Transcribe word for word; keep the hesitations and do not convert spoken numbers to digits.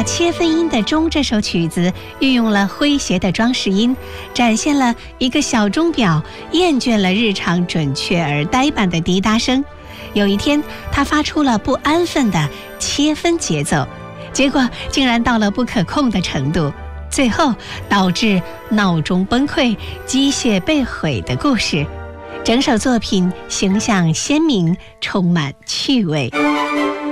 切分音的钟这首曲子运用了诙谐的装饰音，展现了一个小钟表厌倦了日常准确而呆板的滴答声。有一天，它发出了不安分的切分节奏，结果竟然到了不可控的程度，最后导致闹钟崩溃、机械被毁的故事。整首作品形象鲜明，充满趣味。